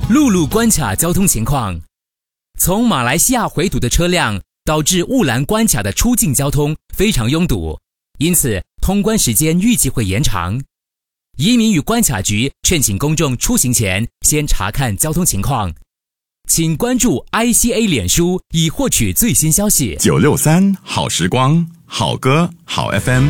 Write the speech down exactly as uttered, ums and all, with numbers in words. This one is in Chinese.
陆路关卡交通情况。从马来西亚回堵的车辆导致雾兰关卡的出境交通非常拥堵，因此通关时间预计会延长。移民与关卡局劝请公众出行前先查看交通情况。请关注 I C A 脸书以获取最新消息。 九六三好时光，好歌好 F M。